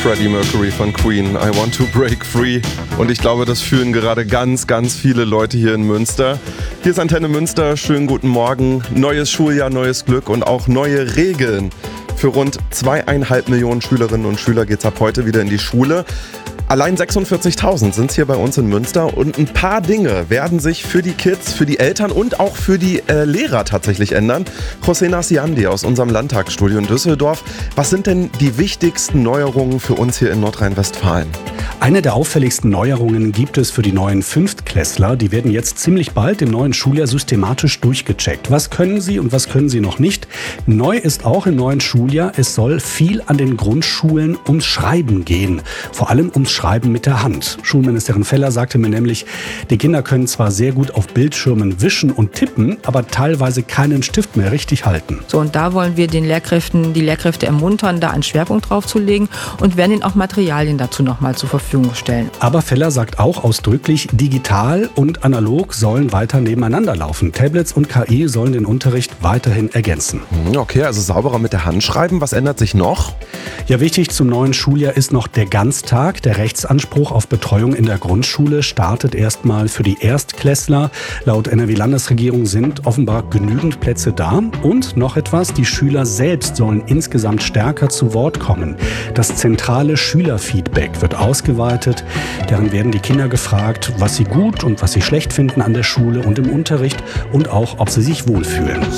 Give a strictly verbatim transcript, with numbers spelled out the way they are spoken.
Freddie Mercury von Queen, I Want to Break Free. Und ich glaube, das fühlen gerade ganz, ganz viele Leute hier in Münster. Hier ist Antenne Münster, schönen guten Morgen. Neues Schuljahr, neues Glück und auch neue Regeln. Für rund zweieinhalb Millionen Schülerinnen und Schüler geht es ab heute wieder in die Schule. Allein sechsundvierzigtausend sind es hier bei uns in Münster und ein paar Dinge werden sich für die Kids, für die Eltern und auch für die äh, Lehrer tatsächlich ändern. José Nasiandi aus unserem Landtagsstudio in Düsseldorf. Was sind denn die wichtigsten Neuerungen für uns hier in Nordrhein-Westfalen? Eine der auffälligsten Neuerungen gibt es für die neuen Fünftklässler. Die werden jetzt ziemlich bald im neuen Schuljahr systematisch durchgecheckt. Was können sie und was können sie noch nicht? Neu ist auch im neuen Schuljahr, es soll viel an den Grundschulen ums Schreiben gehen. Vor allem ums Schreiben mit der Hand. Schulministerin Feller sagte mir nämlich, die Kinder können zwar sehr gut auf Bildschirmen wischen und tippen, aber teilweise keinen Stift mehr richtig halten. So, und da wollen wir den Lehrkräften, die Lehrkräfte ermuntern, da einen Schwerpunkt drauf zu legen und werden ihnen auch Materialien dazu nochmal zur Verfügung stellen. Aber Feller sagt auch ausdrücklich, digital und analog sollen weiter nebeneinander laufen. Tablets und K I sollen den Unterricht weiterhin ergänzen. Okay, also sauberer mit der Hand schreiben. Was ändert sich noch? Ja, wichtig zum neuen Schuljahr ist noch der Ganztag. Der Rechtsanspruch auf Betreuung in der Grundschule startet erstmal für die Erstklässler. Laut N R W-Landesregierung sind offenbar genügend Plätze da. Und noch etwas, die Schüler selbst sollen insgesamt stärker zu Wort kommen. Das zentrale Schülerfeedback wird ausgeweitet. Darin werden die Kinder gefragt, was sie gut und was sie schlecht finden an der Schule und im Unterricht und auch, ob sie sich wohlfühlen.